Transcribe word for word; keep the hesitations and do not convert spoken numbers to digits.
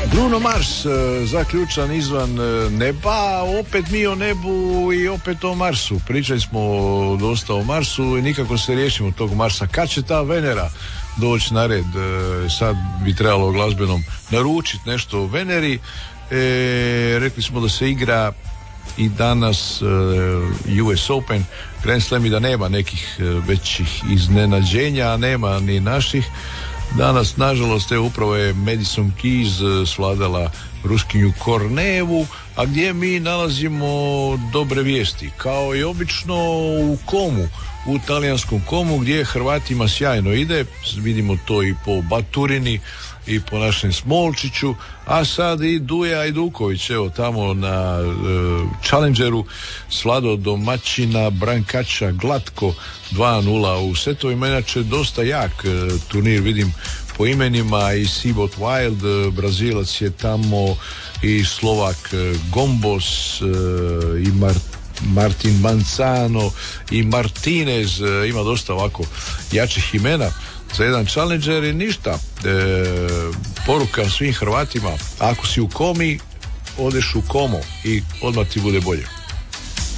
Bruno Mars, zaključan izvan neba, opet mi o nebu i opet o Marsu. Pričali smo dosta o Marsu i nikako se riješimo tog Marsa. Kad će ta Venera doći na red? Sad bi trebalo glazbenom naručiti nešto o Veneri. E, rekli smo da se igra i danas uh, U S Open, Grand Slam, i da nema nekih uh, većih iznenađenja, nema ni naših. Danas, nažalost, evo, upravo je Madison Keys uh, svladala Ruskinju Kornevu, a gdje mi nalazimo dobre vijesti. Kao i obično u Komu, u talijanskom Komu, gdje Hrvatima sjajno ide, vidimo to i po Baturini i po našem Smolčiću, a sad i Duja Ajduković, evo tamo na e, Challengeru svladao domaćina Brankača glatko dva nula u setovima, inače dosta jak e, turnir, vidim po imenima, i Sibot Wild, e, Brazilac je tamo, i Slovak e, Gombos, e, i Mart Martin Manzano i Martinez, e, ima dosta ovako jačih imena za jedan Challenger. I ništa, e, poruka svim Hrvatima, ako si u komi, odeš u Komo i odmah ti bude bolje.